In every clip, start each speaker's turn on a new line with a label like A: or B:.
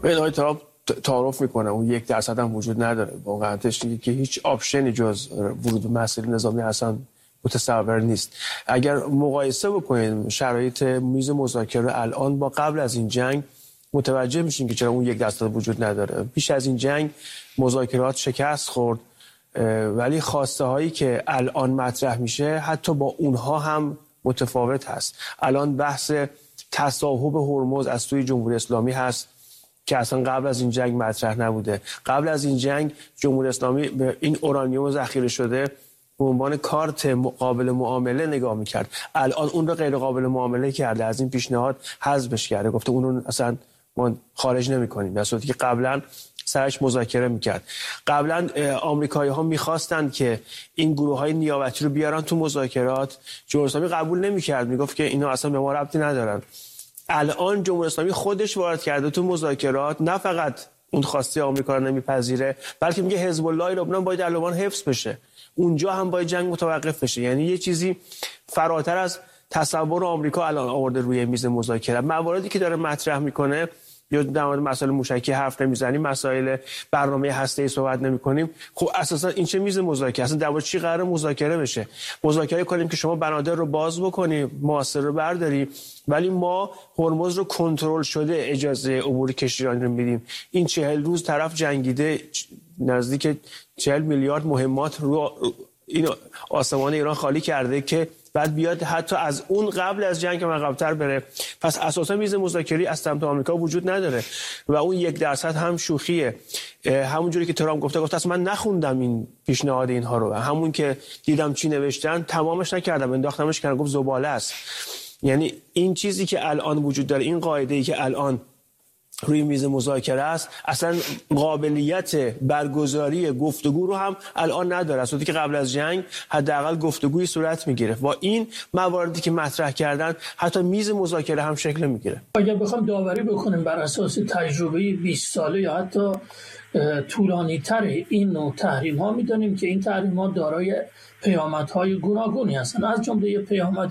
A: آقای ترامپ تعارف میکنه اون 1% هم وجود نداره. واقعیتش اینه که هیچ آپشنی جز ورود به مسیر نظامی اصلا متصور نیست. اگر مقایسه بکنید شرایط میز مذاکره الان با قبل از این جنگ، متوجه میشین که چرا اون 1% وجود نداره. پیش از این جنگ مذاکرات شکست خورد، ولی خواسته هایی که الان مطرح میشه حتی با اونها هم متفاوت هست. الان بحث تصاحب هرمز از سوی جمهوری اسلامی هست که اصلا قبل از این جنگ مطرح نبوده. قبل از این جنگ جمهوری اسلامی به این اورانیوم ذخیره شده به عنوان کارت قابل معامله نگاه میکرد. الان اون رو غیر قابل معامله کرده، از این پیشنهاد حذفش کرده، گفته اون رو اصلا ما خارج نمی‌کنیم، در صورتی که قبلا سرش مذاکره میکرد. قبلا آمریکایی‌ها می‌خواستند که این گروه‌های نیابتی رو بیارن تو مذاکرات، جمهوری اسلامی قبول نمی‌کرد، میگفت که اینا اصلا به ما ربطی ندارن. الان جمهوری اسلامی خودش وارد کرده تو مذاکرات، نه فقط اون خواسته آمریکا رو نمیپذیره، بلکه میگه حزب الله لبنان باید در لبنان حفظ بشه، اونجا هم باید جنگ متوقف بشه. یعنی یه چیزی فراتر از تصور آمریکا الان آورده روی میز مذاکره. مواردی که داره مطرح میکنه، یا در مورد مسائل موشکی حرف نمیزنیم، مسائل برنامه هسته‌ای صحبت نمیکنیم، خب اساسا این چه میز مذاکره؟ اصلا درباره چی قراره مذاکره بشه؟ مذاکره کنیم که شما بنادر رو باز بکنی، محاصره رو برداری، ولی ما هرمز رو کنترل شده اجازه عبور کشتیرانی رو میدیم. این 40 روز طرف جنگیده، نزدیک 40 میلیارد مهمات رو این آسمان ایران خالی کرده که بعد بیاد حتی از اون قبل از جنگ عقب‌تر بره. پس اساسا میز مذاکره از سمت آمریکا وجود نداره و اون 1% هم شوخیه. همونجوری که ترامپ گفته اصلا من نخوندم این پیشنهاد اینها رو، همون که دیدم چی نوشتن تمامش نکردم، انداختمش کنار، گفت زباله است. یعنی این چیزی که الان وجود داره، این قاعده‌ای که الان روی میز مذاکره است، اصلا قابلیت برگزاری گفتگو رو هم الان نداره، از وقتی که قبل از جنگ حداقل گفتگوی صورت میگیره. با این مواردی که مطرح کردن حتی میز مذاکره هم شکل میگیره.
B: اگر بخوام داوری بکنیم بر اساس تجربه 20 ساله یا حتی طولانی تر این نوع تحریم ها، میدونیم که این تحریم ها دارای پیامدهای گوناگونی هستند. از جمله یه پیامد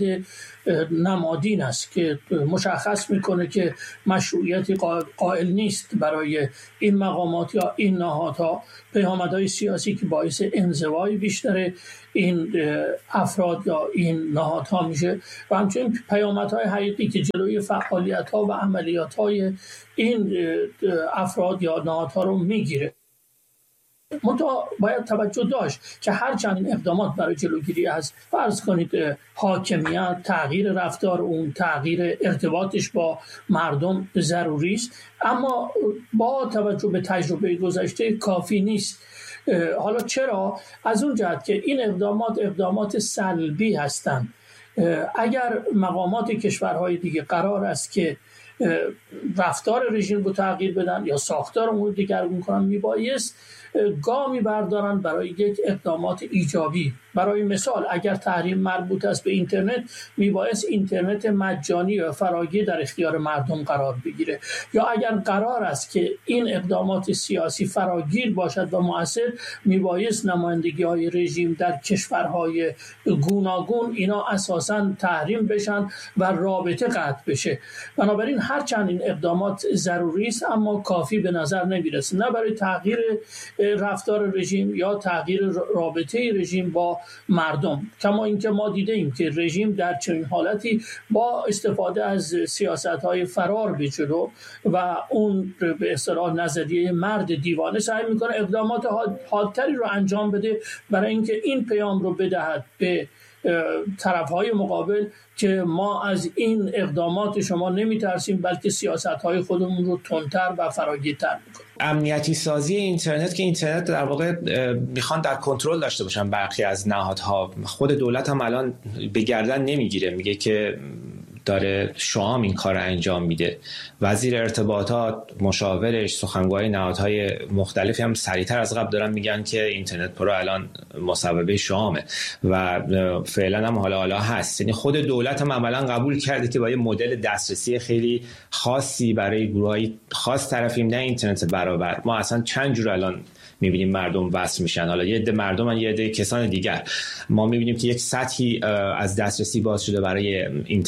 B: نمادین است که مشخص میکنه که مشروعیتی قائل نیست برای این مقامات یا این نهادها، پیامدهای سیاسی که باعث انزوای بیشتر این افراد یا این نهادها میشه و همچنین پیامدهای حقیقی که جلوی فعالیت‌ها و عملیات‌های این افراد یا نهادها رو میگیره. منتها باید توجه داشت که هرچند این اقدامات برای جلوگیری از فرض کنید حاکمیت، تغییر رفتار اون، تغییر ارتباطش با مردم ضروری است، اما با توجه به تجربه گذشته کافی نیست. حالا چرا؟ از اون جهت که این اقدامات سلبی هستند. اگر مقامات کشورهای دیگه قرار است که رفتار رژیم رو تغییر بدن یا ساختار امور دیگرگون کنن، میبایست گامی بردارن برای یک اقدامات ایجابی. برای مثال اگر تحریم مربوط است به اینترنت، میبایست اینترنت مجانی و فراگیر در اختیار مردم قرار بگیره، یا اگر قرار است که این اقدامات سیاسی فراگیر باشد و مؤثر، میبایست نمایندگی‌های رژیم در کشورهای گوناگون اینا اساساً تحریم بشن و رابطه قطع بشه. بنابراین هرچند این اقدامات ضروری است اما کافی به نظر نمیرسه، نه برای تغییر رفتار رژیم یا تغییر رابطه رژیم با مردم. کما اینکه ما دیده ایم که رژیم در چنین حالتی با استفاده از سیاست‌های فرار به جلو و اون به اصطلاح نظریه مرد دیوانه سعی میکنه اقدامات حادتری رو انجام بده برای اینکه این پیام رو بدهد به طرف‌های مقابل که ما از این اقدامات شما نمی‌ترسیم، بلکه سیاست‌های خودمون رو تندتر و فراگیرتر می‌کنیم.
C: امنیتی سازی اینترنت که اینترنت در واقع میخوان در کنترل داشته باشن برخی از نهادها. خود دولت هم الان به گردن نمیگیره، میگه که داره شام این کار انجام میده. وزیر ارتباطات، مشاورش، سخنگوهای نهادهای مختلفی هم سریعتر از قبل دارن میگن که اینترنت پرو الان مصوبه شامه و فعلا هم حالا هست. یعنی خود دولت هم عملا قبول کرده که با یه مدل دسترسی خیلی خاصی برای گروه‌های خاص طرفیم، نه اینترنت برابر. ما اصلا چند جور الان می‌بینیم مردم وصل میشن، حالا یه عده مردم، یه عده کسان دیگر. ما می‌بینیم که یک سطحی از دسترسی باز شده برای اینترنت‌های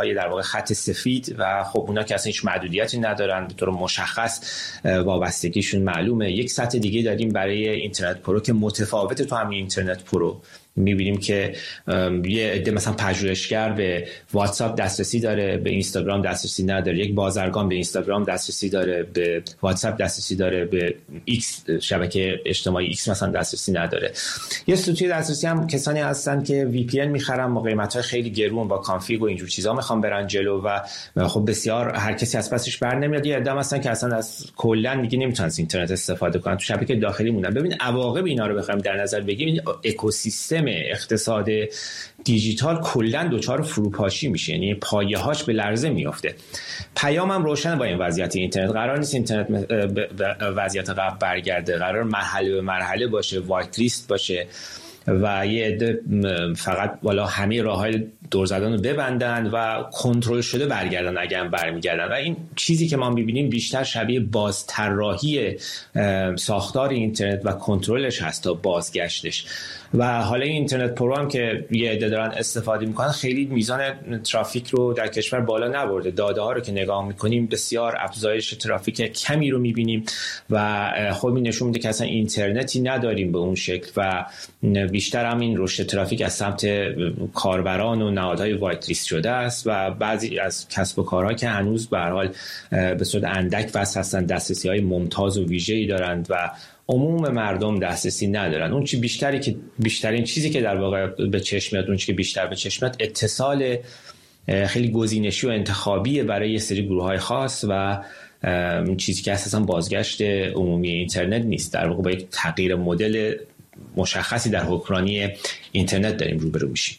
C: های در واقع خط سفید و خب اونا که اصلا هیچ محدودیتی ندارن، به طور مشخص وابستگیشون معلومه. یک سطح دیگه داریم برای اینترنت پرو که متفاوت تو همین اینترنت پرو. می‌بینیم که یه عده مثلا پژوهشگر به واتساپ دسترسی داره، به اینستاگرام دسترسی نداره، یک بازرگان به اینستاگرام دسترسی داره، به واتساپ دسترسی داره، به ایکس شبکه اجتماعی ایکس مثلا دسترسی نداره. یه سطوح دسترسی هم کسانی هستن که وی پی ان می‌خرن با قیمت‌های خیلی گرون، با کانفیگ و اینجور چیزا می‌خوان برن جلو و خب بسیار هر کسی از پسش بر نمیاد. یه عده مثلا که اصلا از کلا دیگه نمیتونن از اینترنت استفاده کنن، تو شبکه داخلی موندن. ببین عواقب اینا رو بخوایم در نظر بگیریم، اکوسیستم اقتصاد دیجیتال کلا دچار فروپاشی میشه، یعنی پایه‌هاش به لرزه میفته. پیامم روشن با این وضعیت اینترنت. قرار نیست اینترنت به وضعیت قبل برگرده، قرار مرحله به مرحله باشه، وایت لیست باشه و یه عده فقط والا همه راه‌های دور زدن رو ببندن و کنترل شده برگردن اگه هم برمیگردن. و این چیزی که ما می‌بینیم بیشتر شبیه بازطراحی ساختار اینترنت و کنترلش هست تا بازگشتش. و حالا اینترنت پرو هم که یه عده دارن استفاده میکنن خیلی میزان ترافیک رو در کشور بالا نبرده. داده ها رو که نگاه میکنیم بسیار افزایش ترافیک کمی رو میبینیم و خب این نشون میده که اصلا اینترنتی نداریم به اون شکل و بیشتر هم این رشد ترافیک از سمت کاربران و نهادهای وایت لیست شده است و بعضی از کسب و کارها که هنوز به هر حال به صورت اندک واسه هستن دسترسی‌های ممتاز و ویژه‌ای دارند و عموم مردم دسترسی ندارن. اون چی بیشترین چیزی که در واقع به چشم میاد، اون چی که بیشتر به چشم میاد اتصال خیلی گزینشی و انتخابیه برای یه سری گروه‌های خاص و چیزی که اساساً بازگشت عمومی اینترنت نیست. در واقع با یک تغییر مدل مشخصی در حکمرانی اینترنت داریم روبرو میشیم.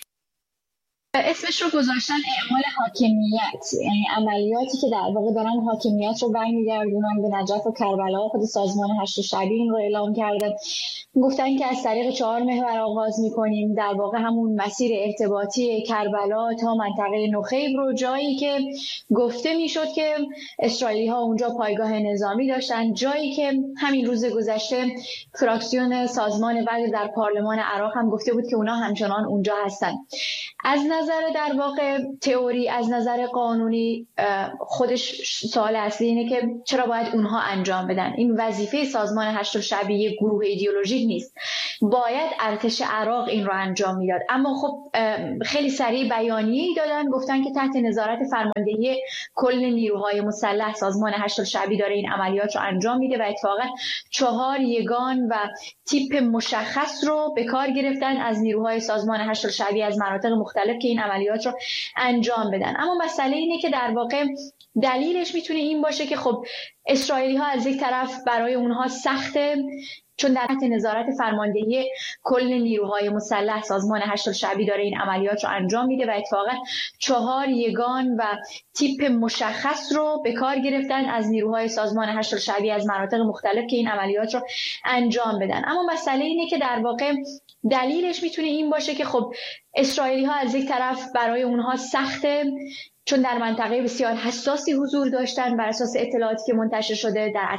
D: اسمش رو گذاشتن اعمال حاکمیت، یعنی عملیاتی که در واقع دارن حاکمیت رو برمیگردونن به نجف و کربلا. خود سازمان هشت شبی این رو اعلام کرده، گفتن که از طریق 4 محور آغاز میکنیم، در واقع همون مسیر ارتباطی کربلا تا منطقه نخیب رو، جایی که گفته میشد که اسرائیلی ها اونجا پایگاه نظامی داشتن، جایی که همین روز گذشته فراکسیون سازمان وقت در پارلمان عراق هم گفته بود که اونا همچنان اونجا هستن. از نظر در واقع تئوری، از نظر قانونی، خودش سوال اصلی اینه که چرا باید اونها انجام بدن؟ این وظیفه سازمان هشت شبی یک گروه ایدئولوژیک نیست، باید ارتش عراق این رو انجام میداد. اما خب خیلی سریع بیانیه‌ای دادن، گفتن که تحت نظارت فرماندهی کل نیروهای مسلح سازمان هشت شبی داره این عملیات رو انجام میده و اتفاقا 4 یگان و تیپ مشخص رو به کار گرفتن از نیروهای سازمان هشت شبی از مناطق مختلف که این عملیات رو انجام بدن. اما مسئله اینه که در واقع دلیلش میتونه این باشه که خب اسرائیلی ها از یک طرف برای اونها سخته، چون در تحت نظارت فرماندهی کل نیروهای مسلح سازمان هشت شبی داره این عملیات رو انجام میده و اتفاقا 4 یگان و تیپ مشخص رو به کار گرفتن از نیروهای سازمان هشت شبی از مناطق مختلف که این عملیات رو انجام بدن. اما مسئله اینه که در واقع دلیلش میتونه این باشه که خب اسرائیلی ها از یک طرف برای اونها سخته، چون در منطقه بسیار حساسی حضور داشتن بر اساس اطلاعاتی که منتشر شده در